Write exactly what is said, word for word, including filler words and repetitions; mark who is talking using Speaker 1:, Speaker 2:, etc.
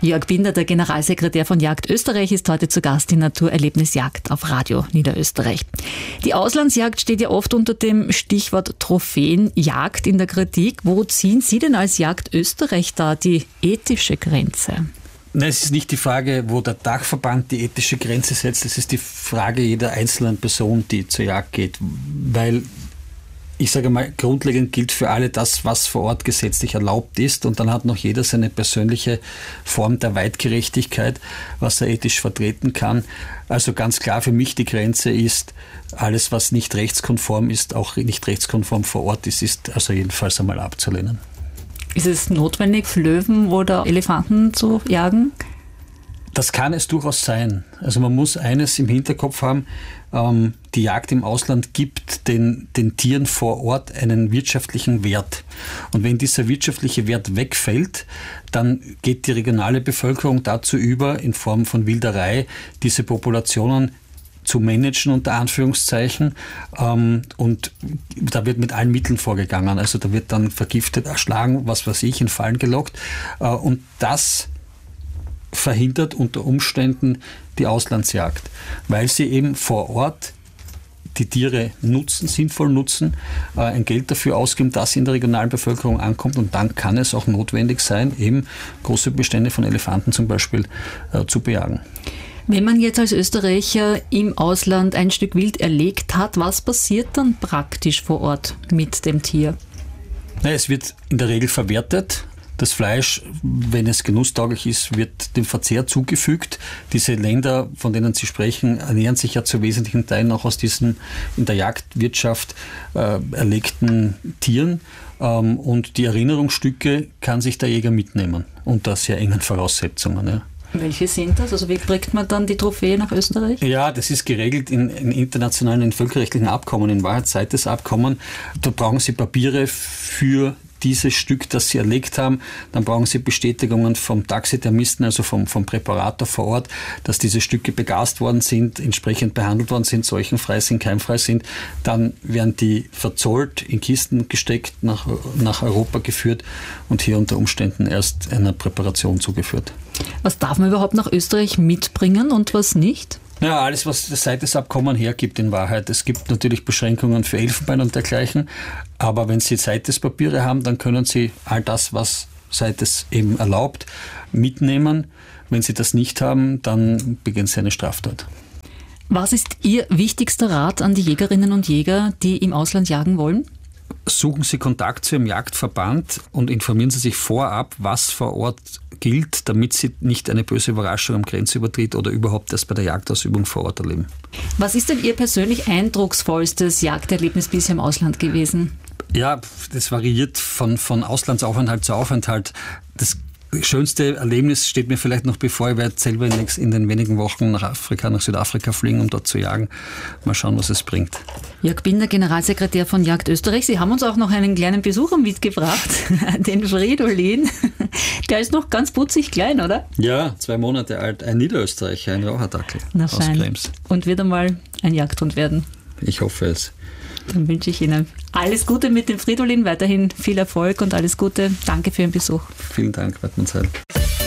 Speaker 1: Jörg Binder, der Generalsekretär von Jagd Österreich, ist heute zu Gast in Naturerlebnis Jagd auf Radio Niederösterreich. Die Auslandsjagd steht ja oft unter dem Stichwort Trophäenjagd in der Kritik. Wo ziehen Sie denn als Jagd Österreich da die ethische Grenze?
Speaker 2: Nein, es ist nicht die Frage, wo der Dachverband die ethische Grenze setzt. Es ist die Frage jeder einzelnen Person, die zur Jagd geht. Weil ich sage mal, grundlegend gilt für alle das, was vor Ort gesetzlich erlaubt ist. Und dann hat noch jeder seine persönliche Form der Weitgerechtigkeit, was er ethisch vertreten kann. Also ganz klar für mich die Grenze ist, alles, was nicht rechtskonform ist, auch nicht rechtskonform vor Ort ist, ist also jedenfalls einmal abzulehnen.
Speaker 1: Ist es notwendig, Löwen oder Elefanten zu jagen?
Speaker 2: Das kann es durchaus sein. Also man muss eines im Hinterkopf haben, ähm, die Jagd im Ausland gibt den, den Tieren vor Ort einen wirtschaftlichen Wert. Und wenn dieser wirtschaftliche Wert wegfällt, dann geht die regionale Bevölkerung dazu über, in Form von Wilderei diese Populationen zu managen, unter Anführungszeichen. Ähm, und da wird mit allen Mitteln vorgegangen. Also da wird dann vergiftet, erschlagen, was weiß ich, in Fallen gelockt. Äh, und das verhindert unter Umständen die Auslandsjagd, weil sie eben vor Ort die Tiere nutzen, sinnvoll nutzen, äh, ein Geld dafür ausgeben, dass sie in der regionalen Bevölkerung ankommt, und dann kann es auch notwendig sein, eben große Bestände von Elefanten zum Beispiel äh, zu bejagen.
Speaker 1: Wenn man jetzt als Österreicher im Ausland ein Stück Wild erlegt hat, was passiert dann praktisch vor Ort mit dem Tier?
Speaker 2: Na, es wird in der Regel verwertet. Das Fleisch, wenn es genusstauglich ist, wird dem Verzehr zugefügt. Diese Länder, von denen Sie sprechen, ernähren sich ja zu wesentlichen Teilen auch aus diesen in der Jagdwirtschaft äh, erlegten Tieren. Ähm, und die Erinnerungsstücke kann sich der Jäger mitnehmen, unter sehr engen Voraussetzungen. Ja.
Speaker 1: Welche sind das? Also wie bringt man dann die Trophäe nach Österreich?
Speaker 2: Ja, das ist geregelt in, in internationalen, in völkerrechtlichen Abkommen, in Wahrheit CITES-Abkommen. Da brauchen Sie Papiere für dieses Stück, das Sie erlegt haben. Dann brauchen Sie Bestätigungen vom Taxidermisten, also vom, vom Präparator vor Ort, dass diese Stücke begast worden sind, entsprechend behandelt worden sind, seuchenfrei sind, keimfrei sind. Dann werden die verzollt, in Kisten gesteckt, nach, nach Europa geführt und hier unter Umständen erst einer Präparation zugeführt.
Speaker 1: Was darf man überhaupt nach Österreich mitbringen und was nicht?
Speaker 2: Ja, alles, was das CITES-Abkommen hergibt in Wahrheit. Es gibt natürlich Beschränkungen für Elfenbein und dergleichen, aber wenn Sie CITES-Papiere haben, dann können Sie all das, was CITES eben erlaubt, mitnehmen. Wenn Sie das nicht haben, dann begehen Sie eine Straftat.
Speaker 1: Was ist Ihr wichtigster Rat an die Jägerinnen und Jäger, die im Ausland jagen wollen?
Speaker 2: Suchen Sie Kontakt zu Ihrem Jagdverband und informieren Sie sich vorab, was vor Ort gilt, damit Sie nicht eine böse Überraschung am Grenzübertritt oder überhaupt erst bei der Jagdausübung vor Ort erleben.
Speaker 1: Was ist denn Ihr persönlich eindrucksvollstes Jagderlebnis bisher im Ausland gewesen?
Speaker 2: Ja, das variiert von, von Auslandsaufenthalt zu Aufenthalt. Das schönste Erlebnis steht mir vielleicht noch bevor. Ich werde selber in den wenigen Wochen nach Afrika, nach Südafrika fliegen, um dort zu jagen. Mal schauen, was es bringt.
Speaker 1: Jörg Binder, Generalsekretär von Jagd Österreich. Sie haben uns auch noch einen kleinen Besucher mitgebracht, den Fridolin. Der ist noch ganz putzig klein, oder?
Speaker 2: Ja, zwei Monate alt. Ein Niederösterreicher, ein Raucherdackel aus Krems.
Speaker 1: Und wird einmal ein Jagdhund werden.
Speaker 2: Ich hoffe es.
Speaker 1: Dann wünsche ich Ihnen alles Gute mit dem Fridolin, weiterhin viel Erfolg und alles Gute. Danke für Ihren Besuch.
Speaker 2: Vielen Dank, Weidmannsheil.